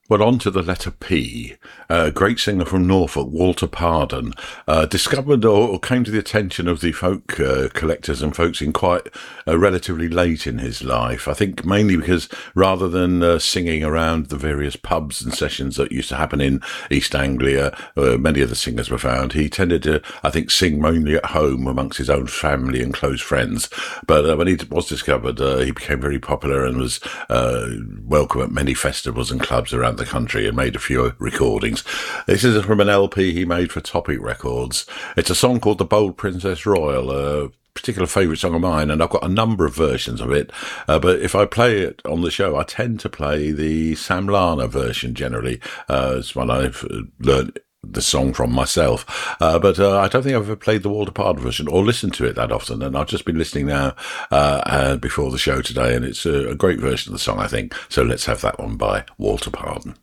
Well, on to the letter P. A great singer from Norfolk, Walter Pardon, discovered or came to the attention of the folk collectors and folks in quite relatively late in his life. I think mainly because rather than singing around the various pubs and sessions that used to happen in East Anglia, many of the singers were found, he tended to, I think, sing mainly at home amongst his own family and close friends. But when he was discovered, he became very popular and was welcome at many festivals and clubs around the country and made a few recordings. This is from an LP he made for Topic Records. It's a song called The Bold Princess Royal, a particular favourite song of mine, and I've got a number of versions of it, but if I play it on the show, I tend to play the Sam Larner version generally. It's one I've learned the song from myself, but I don't think I've ever played the Walter Pardon version or listened to it that often, and I've just been listening now before the show today, and it's a great version of the song, I think. So let's have that one by Walter Pardon.